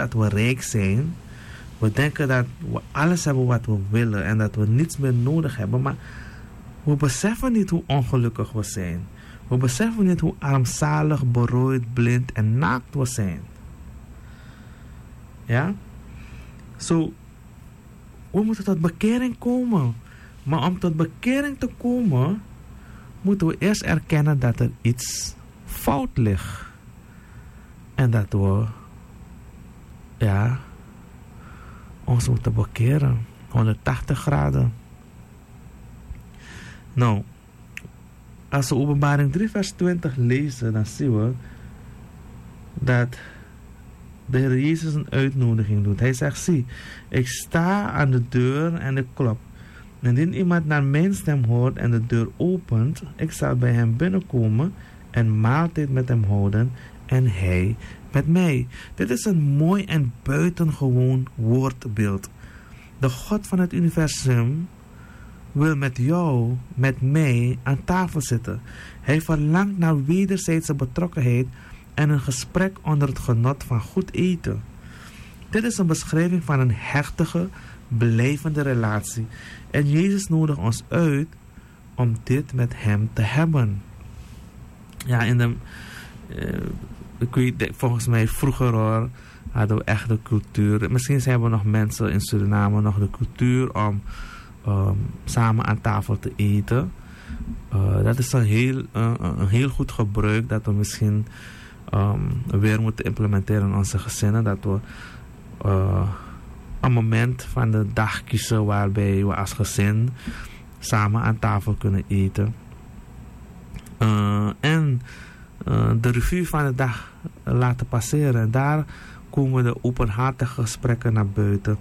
dat we rijk zijn. We denken dat we alles hebben wat we willen en dat we niets meer nodig hebben. Maar we beseffen niet hoe ongelukkig we zijn. We beseffen niet hoe armzalig, berooid, blind en naakt we zijn. Ja? Zo, we moeten tot bekering komen. Maar om tot bekering te komen, moeten we eerst erkennen dat er iets fout ligt. En dat we, ja, ons moeten bekeren. 180 graden. Nou, als we Openbaring 3 vers 20 lezen, dan zien we dat de Heer Jezus een uitnodiging doet. Hij zegt, zie, ik sta aan de deur en ik klop. Indien iemand naar mijn stem hoort en de deur opent, ik zal bij hem binnenkomen en maaltijd met hem houden en hij met mij. Dit is een mooi en buitengewoon woordbeeld. De God van het universum wil met jou, met mij aan tafel zitten. Hij verlangt naar wederzijdse betrokkenheid en een gesprek onder het genot van goed eten. Dit is een beschrijving van een hechtige, blijvende relatie. En Jezus nodigt ons uit om dit met hem te hebben. Ja, ik weet, volgens mij vroeger hoor, hadden we echt de cultuur. Misschien zijn we nog mensen in Suriname nog de cultuur om samen aan tafel te eten. Dat is een heel goed gebruik dat we misschien weer moeten implementeren in onze gezinnen. Dat we een moment van de dag kiezen waarbij we als gezin samen aan tafel kunnen eten. En de revue van de dag laten passeren. En daar komen de openhartige gesprekken naar buiten.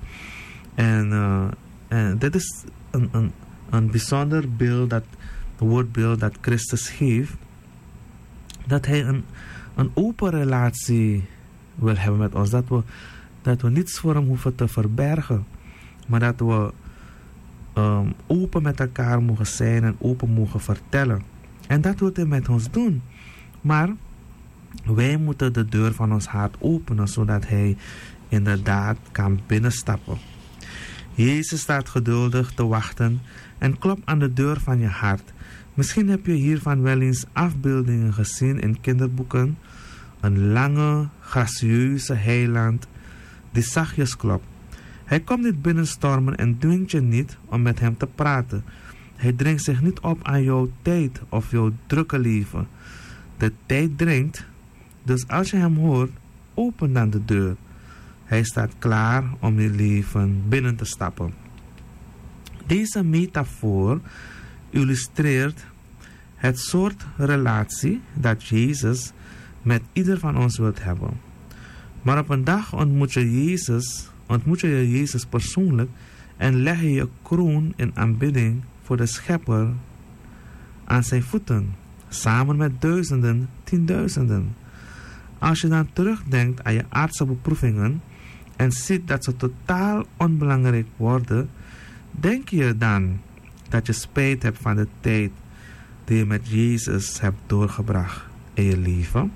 En dit is een bijzonder beeld, woordbeeld dat Christus geeft. Dat hij een open relatie wil hebben met ons. Dat we niets voor hem hoeven te verbergen. Maar dat we open met elkaar mogen zijn en open mogen vertellen. En dat wil hij met ons doen. Maar wij moeten de deur van ons hart openen, zodat hij inderdaad kan binnenstappen. Jezus staat geduldig te wachten en klopt aan de deur van je hart. Misschien heb je hiervan wel eens afbeeldingen gezien in kinderboeken. Een lange, gracieuze heiland die zachtjes klopt. Hij komt niet binnenstormen en dwingt je niet om met hem te praten. Hij dringt zich niet op aan jouw tijd of jouw drukke leven. De tijd dringt, dus als je hem hoort, open dan de deur. Hij staat klaar om je leven binnen te stappen. Deze metafoor illustreert het soort relatie dat Jezus met ieder van ons wilt hebben. Maar op een dag ontmoet je Jezus persoonlijk en leg je je kroon in aanbidding voor de Schepper aan zijn voeten, samen met duizenden, tienduizenden. Als je dan terugdenkt aan je aardse beproevingen en ziet dat ze totaal onbelangrijk worden, denk je dan dat je spijt hebt van de tijd die je met Jezus hebt doorgebracht in je leven?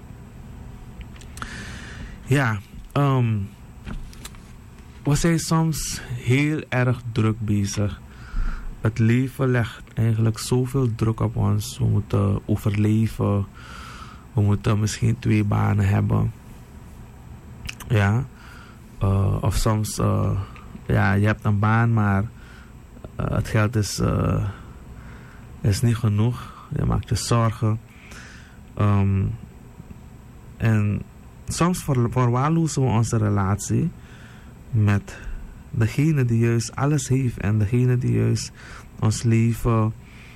Ja, we zijn soms heel erg druk bezig. Het leven legt eigenlijk zoveel druk op ons. We moeten overleven. We moeten misschien 2 banen hebben. Ja. Of soms, ja, je hebt een baan, maar het geld is niet genoeg. Je maakt je zorgen. En soms verwaarlozen we onze relatie met degene die juist alles heeft en degene die juist ons leven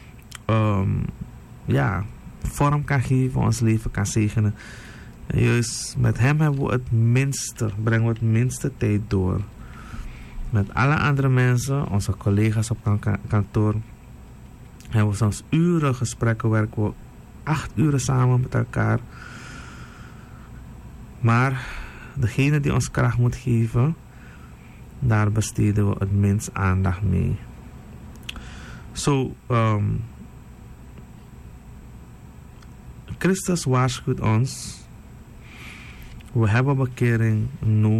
vorm kan geven, ons leven kan zegenen. En juist met hem hebben we brengen we het minste tijd door. Met alle andere mensen, onze collega's op kantoor, hebben we soms uren gesprekken, werken we 8 uren samen met elkaar. Maar degene die ons kracht moet geven, daar besteden we het minst aandacht mee. Christus waarschuwt ons. We hebben bekering nodig.